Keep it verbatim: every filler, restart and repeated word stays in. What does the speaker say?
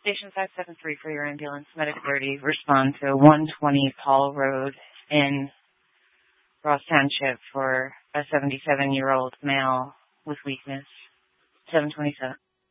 Station five seven three for your ambulance. Medic thirty, respond to one twenty Paul Road in Ross Township for a seventy-seven-year-old male with weakness. seven twenty-seven.